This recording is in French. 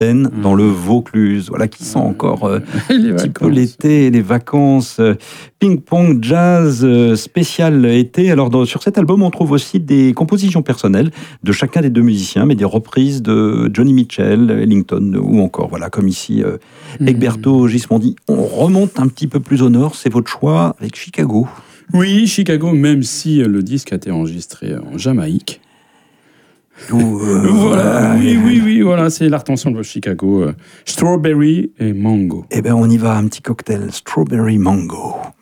dans le Vaucluse, voilà, qui sent encore un petit peu vacances. l'été, les vacances. Ping-pong, jazz, spécial été. Alors, sur cet album, on trouve aussi des compositions personnelles de chacun des deux musiciens, mais des reprises de Johnny Mitchell, Ellington, ou encore, voilà, comme ici, Egberto Gismondi. On remonte un petit peu plus au nord, c'est votre choix, avec Chicago. Oui, Chicago, même si le disque a été enregistré en Jamaïque. Voilà, oui, voilà, c'est l'art ensemble de Chicago. Strawberry et Mango. Eh bien, on y va, un petit cocktail Strawberry Mango.